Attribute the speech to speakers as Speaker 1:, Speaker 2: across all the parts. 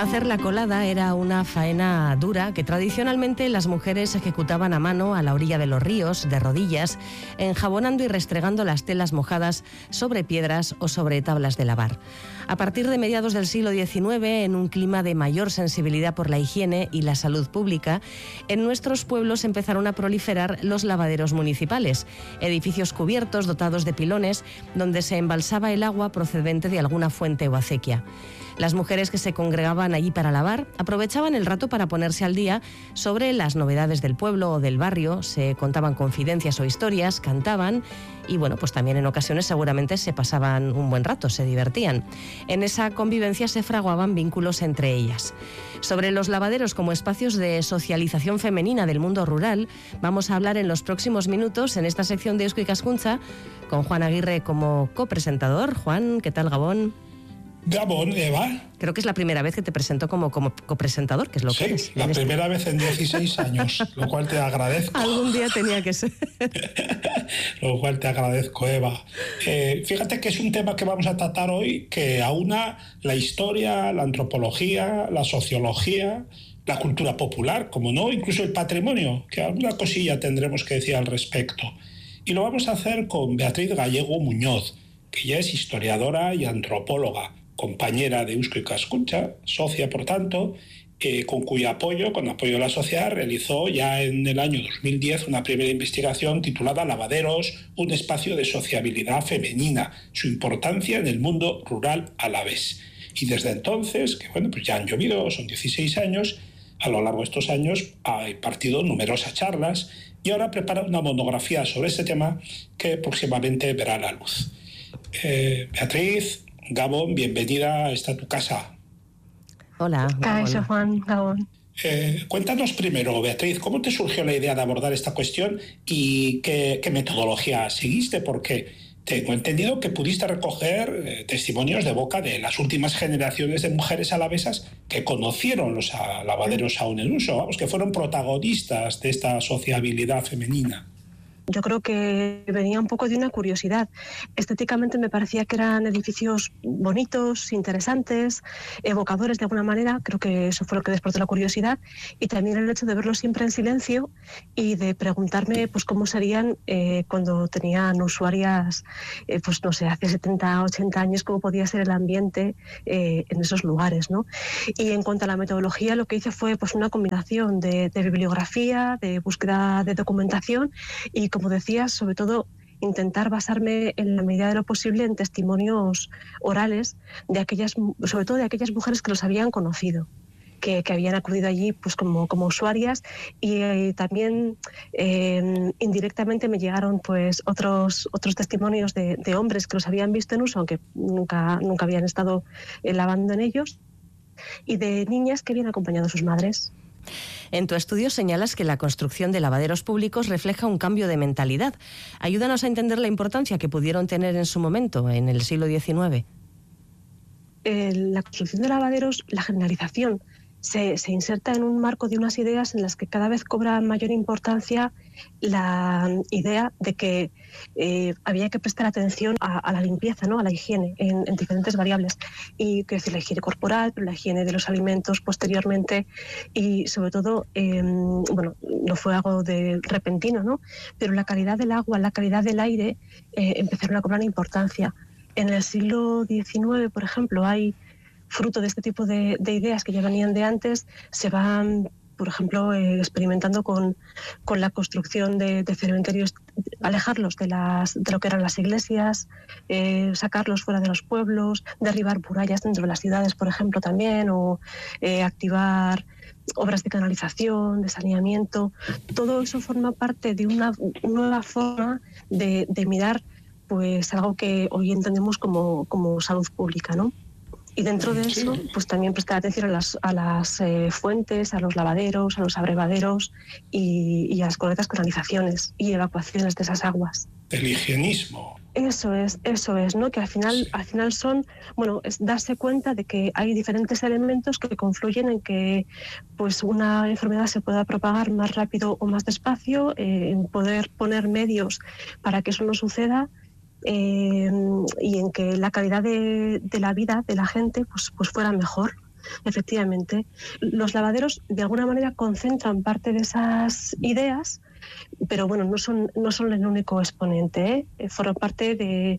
Speaker 1: Hacer la colada era una faena dura que tradicionalmente las mujeres ejecutaban a mano a la orilla de los ríos, de rodillas, enjabonando y restregando las telas mojadas sobre piedras o sobre tablas de lavar. A partir de mediados del siglo XIX, en un clima de mayor sensibilidad por la higiene y la salud pública, en nuestros pueblos empezaron a proliferar los lavaderos municipales, edificios cubiertos dotados de pilones donde se embalsaba el agua procedente de alguna fuente o acequia. Las mujeres que se congregaban allí para lavar aprovechaban el rato para ponerse al día sobre las novedades del pueblo o del barrio, se contaban confidencias o historias, cantaban y pues también en ocasiones seguramente se pasaban un buen rato, se divertían. En esa convivencia se fraguaban vínculos entre ellas. Sobre los lavaderos como espacios de socialización femenina del mundo rural, vamos a hablar en los próximos minutos en esta sección de Eusko Ikaskuntza con Juan Aguirre como copresentador. Juan, ¿qué tal, Gabón?
Speaker 2: Gabón, Eva.
Speaker 1: Creo que es la primera vez que te presento como copresentador, que es lo que es.
Speaker 2: Sí, la primera vez en 16 años, lo cual te agradezco.
Speaker 1: Algún día tenía que ser.
Speaker 2: Lo cual te agradezco, Eva. Fíjate que es un tema que vamos a tratar hoy que aúna la historia, la antropología, la sociología, la cultura popular, como no, incluso el patrimonio, que alguna cosilla tendremos que decir al respecto. Y lo vamos a hacer con Beatriz Gallego Muñoz, que ya es historiadora y antropóloga, compañera de Eusko Ikaskuntza, socia, por tanto, con apoyo de la sociedad, realizó ya en el año 2010 una primera investigación titulada Lavaderos, un espacio de sociabilidad femenina, su importancia en el mundo rural alavés. Y desde entonces, que pues ya han llovido, son 16 años, a lo largo de estos años ha impartido numerosas charlas y ahora prepara una monografía sobre este tema que próximamente verá la luz. Beatriz, Gabón, bienvenida a esta tu casa.
Speaker 1: Hola,
Speaker 3: Gabón. Juan, Gabón.
Speaker 2: Cuéntanos primero, Beatriz, ¿cómo te surgió la idea de abordar esta cuestión y qué metodología seguiste? Porque tengo entendido que pudiste recoger testimonios de boca de las últimas generaciones de mujeres alavesas que conocieron los lavaderos aún en uso, que fueron protagonistas de esta sociabilidad femenina.
Speaker 3: Yo creo que venía un poco de una curiosidad. Estéticamente me parecía que eran edificios bonitos, interesantes, evocadores de alguna manera. Creo que eso fue lo que despertó la curiosidad. Y también el hecho de verlos siempre en silencio y de preguntarme cómo serían cuando tenían usuarias, hace 70, 80 años, cómo podía ser el ambiente en esos lugares, ¿no? Y en cuanto a la metodología, lo que hice fue una combinación de bibliografía, de búsqueda de documentación y, como decías, sobre todo intentar basarme en la medida de lo posible en testimonios orales sobre todo de aquellas mujeres que los habían conocido, que habían acudido allí como usuarias y también indirectamente me llegaron otros testimonios de hombres que los habían visto en uso, aunque nunca habían estado lavando en ellos, y de niñas que habían acompañado a sus madres.
Speaker 1: En tu estudio señalas que la construcción de lavaderos públicos refleja un cambio de mentalidad. Ayúdanos a entender la importancia que pudieron tener en su momento, en el siglo XIX.
Speaker 3: La construcción de lavaderos, la generalización, se inserta en un marco de unas ideas en las que cada vez cobra mayor importancia la idea de que había que prestar atención a la limpieza, ¿no? A la higiene en diferentes variables. Y quiero decir, la higiene corporal, pero la higiene de los alimentos posteriormente y sobre todo, no fue algo de repentino, ¿no? Pero la calidad del agua, la calidad del aire empezaron a cobrar importancia. En el siglo XIX, por ejemplo, hay fruto de este tipo de ideas que ya venían de antes, se van, por ejemplo, experimentando con la construcción de cementerios, alejarlos de lo que eran las iglesias, sacarlos fuera de los pueblos, derribar murallas dentro de las ciudades, por ejemplo, también, o activar obras de canalización, de saneamiento. Todo eso forma parte de una nueva forma de mirar algo que hoy entendemos como salud pública, ¿no? Y dentro de eso, también prestar atención a las fuentes, a los lavaderos, a los abrevaderos y a las correctas canalizaciones y evacuaciones de esas aguas.
Speaker 2: El higienismo.
Speaker 3: Eso es, ¿no? Que al final son, es darse cuenta de que hay diferentes elementos que confluyen en que una enfermedad se pueda propagar más rápido o más despacio, en poder poner medios para que eso no suceda. Y en que la calidad de la vida de la gente fuera mejor. Efectivamente, los lavaderos de alguna manera concentran parte de esas ideas, pero bueno, no son el único exponente, Fueron parte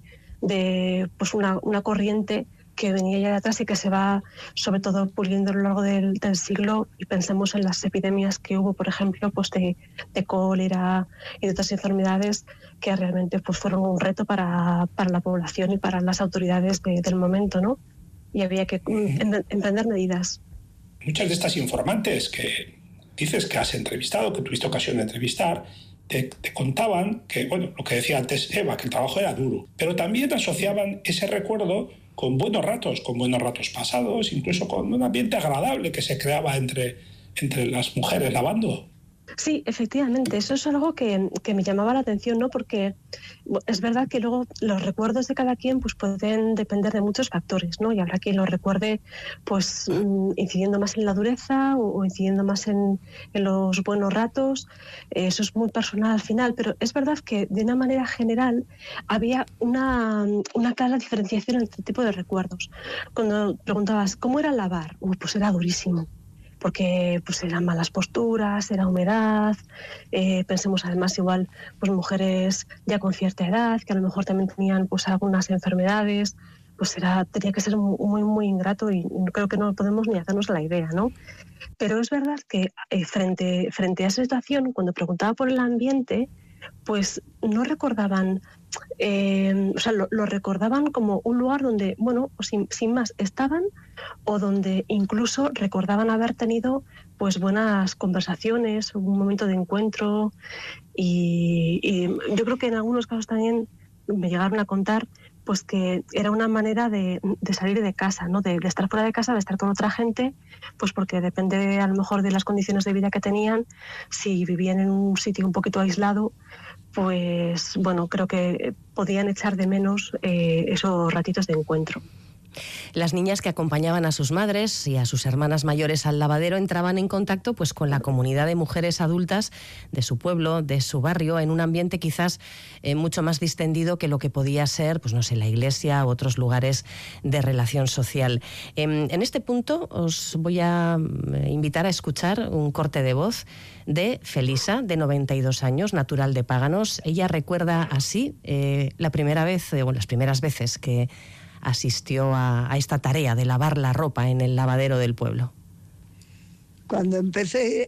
Speaker 3: de pues una corriente que venía ya de atrás y que se va sobre todo puliendo a lo largo del siglo, y pensemos en las epidemias que hubo, por ejemplo, pues de cólera y de otras enfermedades que realmente pues fueron un reto para la población y para las autoridades del momento, ¿no? Y había que emprender medidas.
Speaker 2: Muchas de estas informantes que dices que has entrevistado, que tuviste ocasión de entrevistar, te contaban que, bueno, lo que decía antes Eva, que el trabajo era duro, pero también asociaban ese recuerdo con buenos ratos pasados, incluso con un ambiente agradable que se creaba entre las mujeres lavando.
Speaker 3: Sí, efectivamente, eso es algo que me llamaba la atención, ¿no? Porque es verdad que luego los recuerdos de cada quien pues pueden depender de muchos factores, ¿no? Y habrá quien lo recuerde pues incidiendo más en la dureza o incidiendo más en los buenos ratos. Eso es muy personal al final, pero es verdad que de una manera general había una clara diferenciación entre este tipo de recuerdos. Cuando preguntabas, ¿cómo era lavar? Pues era durísimo, porque pues eran malas posturas, era humedad, pensemos además igual pues mujeres ya con cierta edad, que a lo mejor también tenían pues algunas enfermedades, pues tenía que ser muy, muy ingrato, y creo que no podemos ni hacernos la idea, ¿no? Pero es verdad que frente a esa situación, cuando preguntaba por el ambiente, pues no recordaban, lo recordaban como un lugar donde, bueno, sin más, estaban, o donde incluso recordaban haber tenido pues buenas conversaciones, un momento de encuentro, y yo creo que en algunos casos también me llegaron a contar pues que era una manera de salir de casa, ¿no? De estar fuera de casa, de estar con otra gente, pues porque depende a lo mejor de las condiciones de vida que tenían. Si vivían en un sitio un poquito aislado, pues bueno, creo que podían echar de menos esos ratitos de encuentro.
Speaker 1: Las niñas que acompañaban a sus madres y a sus hermanas mayores al lavadero entraban en contacto pues con la comunidad de mujeres adultas de su pueblo, de su barrio, en un ambiente quizás mucho más distendido que lo que podía ser, pues no sé, la iglesia u otros lugares de relación social. En este punto os voy a invitar a escuchar un corte de voz de Felisa, de 92 años, natural de Páganos. Ella recuerda así la primera vez, o las primeras veces que asistió a esta tarea de lavar la ropa en el lavadero del pueblo.
Speaker 4: Cuando empecé